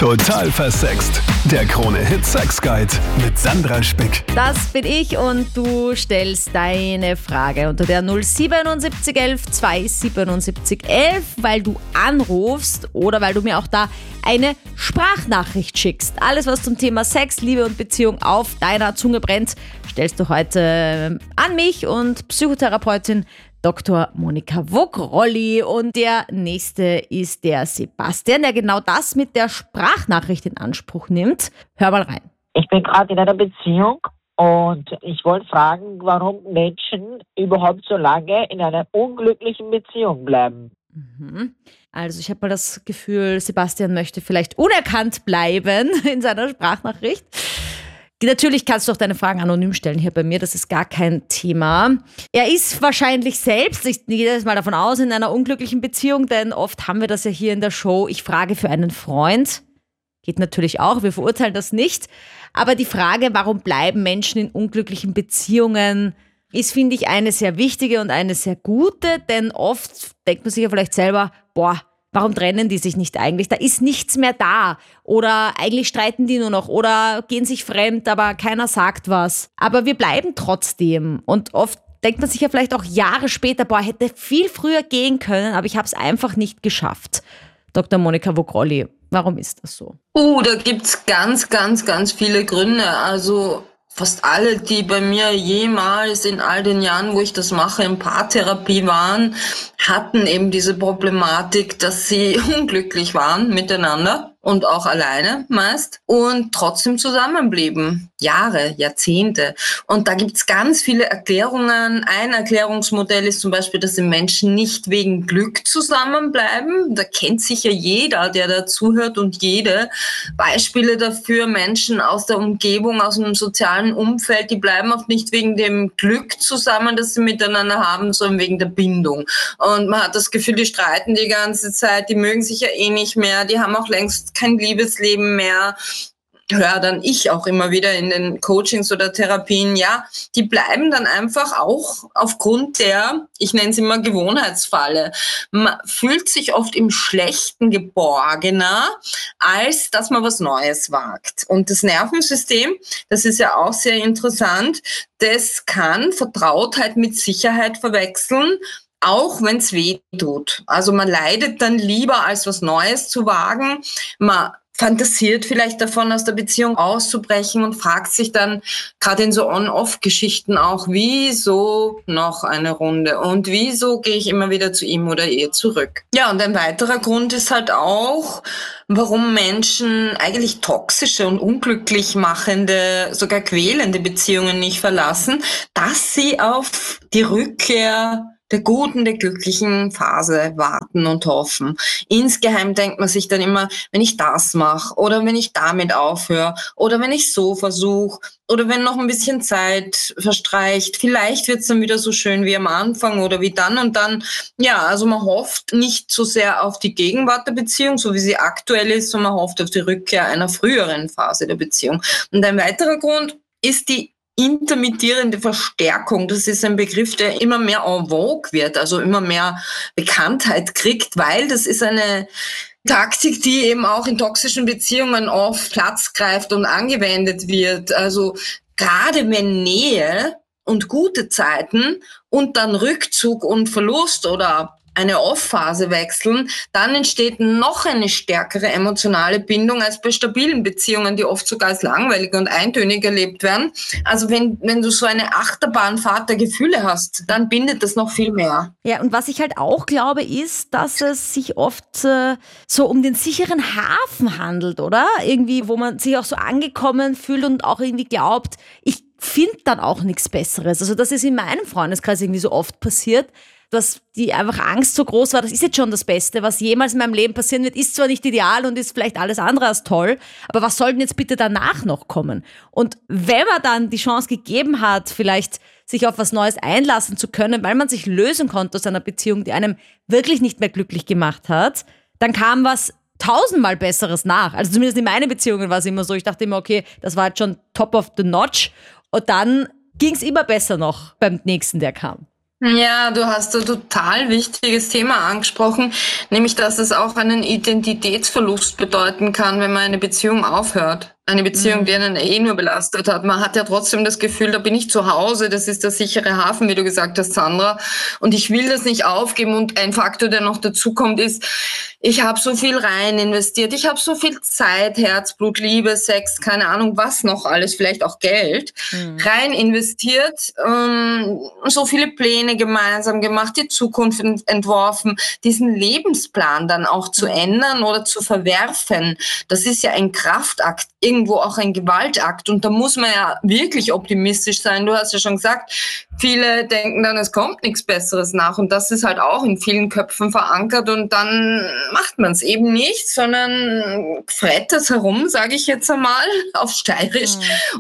Total versext. Der Krone-Hit Sex Guide mit Sandra Spick. Das bin ich und du stellst deine Frage unter der 07711 277 11, weil du anrufst oder weil du mir auch da eine Sprachnachricht schickst. Alles, was zum Thema Sex, Liebe und Beziehung auf deiner Zunge brennt, stellst du heute an mich und Psychotherapeutin Dr. Monika Vogrolli. Und der nächste ist der Sebastian, der genau das mit der Sprachnachricht in Anspruch nimmt. Hör mal rein. Ich bin gerade in einer Beziehung und ich wollte fragen, warum Menschen überhaupt so lange in einer unglücklichen Beziehung bleiben. Also ich habe mal das Gefühl, Sebastian möchte vielleicht unerkannt bleiben in seiner Sprachnachricht. Natürlich kannst du auch deine Fragen anonym stellen hier bei mir, das ist gar kein Thema. Er ist wahrscheinlich selbst, ich gehe jedes Mal davon aus, in einer unglücklichen Beziehung, denn oft haben wir das ja hier in der Show. Ich frage für einen Freund, geht natürlich auch, wir verurteilen das nicht. Aber die Frage, warum bleiben Menschen in unglücklichen Beziehungen, ist, finde ich, eine sehr wichtige und eine sehr gute, denn oft denkt man sich ja vielleicht selber, warum trennen die sich nicht eigentlich? Da ist nichts mehr da. Oder eigentlich streiten die nur noch oder gehen sich fremd, aber keiner sagt was. Aber wir bleiben trotzdem. Und oft denkt man sich ja vielleicht auch Jahre später, hätte viel früher gehen können, aber ich habe es einfach nicht geschafft. Dr. Monika Vogrolli, warum ist das so? Da gibt's ganz, ganz, ganz viele Gründe. Also fast alle, die bei mir jemals in all den Jahren, wo ich das mache, in Paartherapie waren, hatten eben diese Problematik, dass sie unglücklich waren miteinander und auch alleine meist und trotzdem zusammenblieben. Jahre, Jahrzehnte. Und da gibt's ganz viele Erklärungen. Ein Erklärungsmodell ist zum Beispiel, dass die Menschen nicht wegen Glück zusammenbleiben. Da kennt sicher jeder, der da zuhört und jede. Beispiele dafür, Menschen aus der Umgebung, aus dem sozialen Umfeld, die bleiben oft nicht wegen dem Glück zusammen, das sie miteinander haben, sondern wegen der Bindung. Und man hat das Gefühl, die streiten die ganze Zeit, die mögen sich ja eh nicht mehr, die haben auch längst kein Liebesleben mehr. Höre dann ich auch immer wieder in den Coachings oder Therapien, die bleiben dann einfach auch aufgrund der, ich nenne es immer Gewohnheitsfalle. Man fühlt sich oft im Schlechten geborgener, als dass man was Neues wagt. Und das Nervensystem, das ist ja auch sehr interessant, das kann Vertrautheit mit Sicherheit verwechseln, auch wenn es weh tut. Also man leidet dann lieber, als was Neues zu wagen. Man fantasiert vielleicht davon, aus der Beziehung auszubrechen und fragt sich dann, gerade in so On-Off-Geschichten auch, wieso noch eine Runde und wieso gehe ich immer wieder zu ihm oder ihr zurück? Ja, und ein weiterer Grund ist halt auch, warum Menschen eigentlich toxische und unglücklich machende, sogar quälende Beziehungen nicht verlassen, dass sie auf die Rückkehr der guten, der glücklichen Phase warten und hoffen. Insgeheim denkt man sich dann immer, wenn ich das mache oder wenn ich damit aufhöre oder wenn ich so versuche oder wenn noch ein bisschen Zeit verstreicht, vielleicht wird es dann wieder so schön wie am Anfang oder wie dann und dann. Ja, also man hofft nicht so sehr auf die Gegenwart der Beziehung, so wie sie aktuell ist, sondern man hofft auf die Rückkehr einer früheren Phase der Beziehung. Und ein weiterer Grund ist die intermittierende Verstärkung. Das ist ein Begriff, der immer mehr en vogue wird, also immer mehr Bekanntheit kriegt, weil das ist eine Taktik, die eben auch in toxischen Beziehungen oft Platz greift und angewendet wird. Also gerade wenn Nähe und gute Zeiten und dann Rückzug und Verlust oder eine Off-Phase wechseln, dann entsteht noch eine stärkere emotionale Bindung als bei stabilen Beziehungen, die oft sogar als langweilig und eintönig erlebt werden. Also wenn du so eine Achterbahnfahrt der Gefühle hast, dann bindet das noch viel mehr. Ja, und was ich halt auch glaube, ist, dass es sich oft so um den sicheren Hafen handelt, oder? Irgendwie, wo man sich auch so angekommen fühlt und auch irgendwie glaubt, ich finde dann auch nichts Besseres. Also das ist in meinem Freundeskreis irgendwie so oft passiert, dass die einfach Angst so groß war, das ist jetzt schon das Beste, was jemals in meinem Leben passieren wird, ist zwar nicht ideal und ist vielleicht alles andere als toll, aber was soll denn jetzt bitte danach noch kommen? Und wenn man dann die Chance gegeben hat, vielleicht sich auf was Neues einlassen zu können, weil man sich lösen konnte aus einer Beziehung, die einem wirklich nicht mehr glücklich gemacht hat, dann kam was 1000-mal Besseres nach. Also zumindest in meinen Beziehungen war es immer so, ich dachte immer, okay, das war jetzt schon top of the notch und dann ging es immer besser noch beim nächsten, der kam. Ja, du hast ein total wichtiges Thema angesprochen, nämlich dass es auch einen Identitätsverlust bedeuten kann, wenn man eine Beziehung aufhört. Eine Beziehung, die einen nur belastet hat. Man hat ja trotzdem das Gefühl, da bin ich zu Hause, das ist der sichere Hafen, wie du gesagt hast, Sandra. Und ich will das nicht aufgeben. Und ein Faktor, der noch dazu kommt, ist, ich habe so viel rein investiert. Ich habe so viel Zeit, Herzblut, Liebe, Sex, keine Ahnung, was noch alles, vielleicht auch Geld, rein investiert, so viele Pläne gemeinsam gemacht, die Zukunft entworfen, diesen Lebensplan dann auch zu ändern oder zu verwerfen. Das ist ja ein Kraftakt, irgendwo auch ein Gewaltakt. Und da muss man ja wirklich optimistisch sein. Du hast ja schon gesagt, viele denken dann, es kommt nichts Besseres nach. Und das ist halt auch in vielen Köpfen verankert. Und dann macht man es eben nicht, sondern frett es herum, sage ich jetzt einmal, auf Steirisch,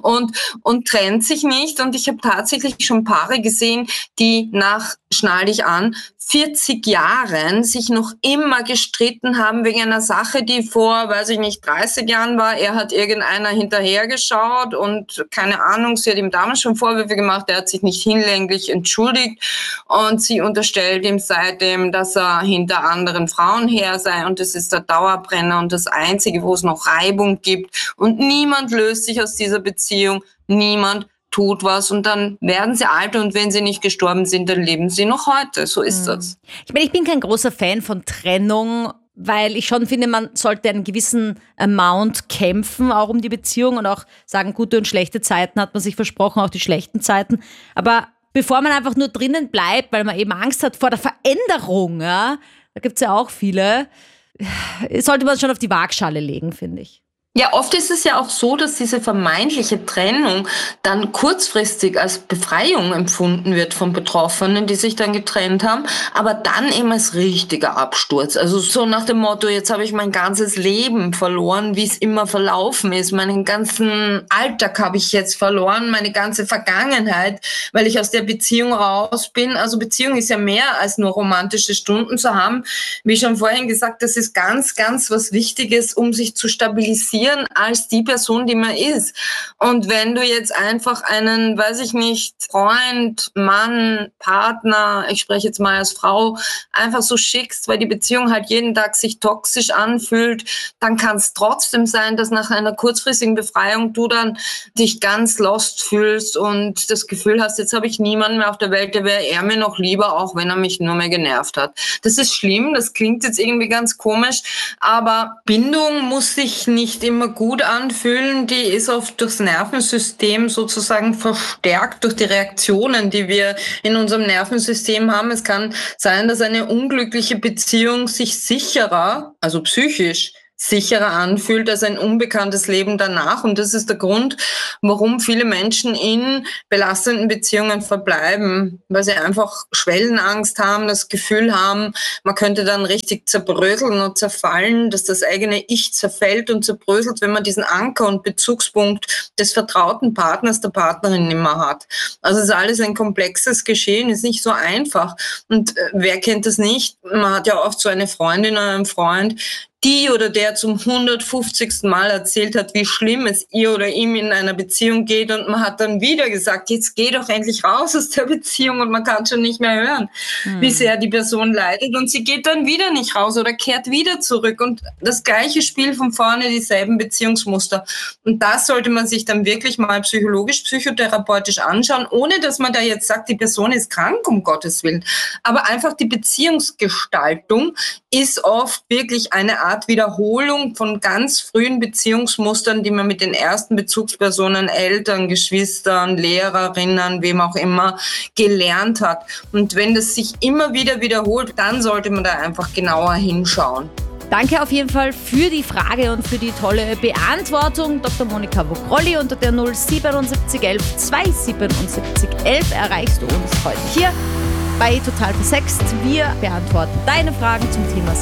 und trennt sich nicht. Und ich habe tatsächlich schon Paare gesehen, die nach, schnall dich an, 40 Jahren sich noch immer gestritten haben wegen einer Sache, die vor, 30 Jahren war. Er hat irgendeiner hinterhergeschaut und keine Ahnung, sie hat ihm damals schon Vorwürfe gemacht, er hat sich nicht hinlänglich entschuldigt und sie unterstellt ihm seitdem, dass er hinter anderen Frauen her sei und es ist der Dauerbrenner und das Einzige, wo es noch Reibung gibt und niemand löst sich aus dieser Beziehung, niemand tut was und dann werden sie alt und wenn sie nicht gestorben sind, dann leben sie noch heute. So ist das. Ich meine, ich bin kein großer Fan von Trennung, weil ich schon finde, man sollte einen gewissen Amount kämpfen, auch um die Beziehung und auch sagen, gute und schlechte Zeiten hat man sich versprochen, auch die schlechten Zeiten. Aber bevor man einfach nur drinnen bleibt, weil man eben Angst hat vor der Veränderung, ja, da gibt es ja auch viele, sollte man es schon auf die Waagschale legen, finde ich. Ja, oft ist es ja auch so, dass diese vermeintliche Trennung dann kurzfristig als Befreiung empfunden wird von Betroffenen, die sich dann getrennt haben, aber dann eben als richtiger Absturz. Also so nach dem Motto, jetzt habe ich mein ganzes Leben verloren, wie es immer verlaufen ist. Meinen ganzen Alltag habe ich jetzt verloren, meine ganze Vergangenheit, weil ich aus der Beziehung raus bin. Also Beziehung ist ja mehr als nur romantische Stunden zu haben. Wie schon vorhin gesagt, das ist ganz, ganz was Wichtiges, um sich zu stabilisieren als die Person, die man ist. Und wenn du jetzt einfach einen, Freund, Mann, Partner, ich spreche jetzt mal als Frau, einfach so schickst, weil die Beziehung halt jeden Tag sich toxisch anfühlt, dann kann es trotzdem sein, dass nach einer kurzfristigen Befreiung du dann dich ganz lost fühlst und das Gefühl hast, jetzt habe ich niemanden mehr auf der Welt, der wäre er mir noch lieber, auch wenn er mich nur mehr genervt hat. Das ist schlimm, das klingt jetzt irgendwie ganz komisch, aber Bindung muss sich nicht immer gut anfühlen, die ist oft durchs Nervensystem sozusagen verstärkt durch die Reaktionen, die wir in unserem Nervensystem haben. Es kann sein, dass eine unglückliche Beziehung sich sicherer, also psychisch, sicherer anfühlt als ein unbekanntes Leben danach. Und das ist der Grund, warum viele Menschen in belastenden Beziehungen verbleiben, weil sie einfach Schwellenangst haben, das Gefühl haben, man könnte dann richtig zerbröseln und zerfallen, dass das eigene Ich zerfällt und zerbröselt, wenn man diesen Anker und Bezugspunkt des vertrauten Partners, der Partnerin nicht mehr hat. Also es ist alles ein komplexes Geschehen, ist nicht so einfach. Und wer kennt das nicht? Man hat ja oft so eine Freundin oder einen Freund, die oder der zum 150. Mal erzählt hat, wie schlimm es ihr oder ihm in einer Beziehung geht und man hat dann wieder gesagt, jetzt geh doch endlich raus aus der Beziehung und man kann schon nicht mehr hören, wie sehr die Person leidet und sie geht dann wieder nicht raus oder kehrt wieder zurück und das gleiche Spiel von vorne, dieselben Beziehungsmuster. Und das sollte man sich dann wirklich mal psychologisch, psychotherapeutisch anschauen, ohne dass man da jetzt sagt, die Person ist krank, um Gottes Willen. Aber einfach die Beziehungsgestaltung ist oft wirklich eine Art Wiederholung von ganz frühen Beziehungsmustern, die man mit den ersten Bezugspersonen, Eltern, Geschwistern, Lehrerinnen, wem auch immer, gelernt hat. Und wenn das sich immer wieder wiederholt, dann sollte man da einfach genauer hinschauen. Danke auf jeden Fall für die Frage und für die tolle Beantwortung. Dr. Monika Vogrolli unter der 07711 27711 erreichst du uns heute hier bei Total Versext. Wir beantworten deine Fragen zum Thema